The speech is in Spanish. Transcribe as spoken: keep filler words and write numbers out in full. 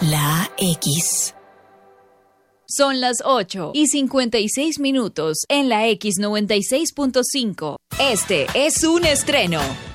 La X. Son las ocho y cincuenta y seis minutos en la X noventa y seis punto cinco. Este es un estreno.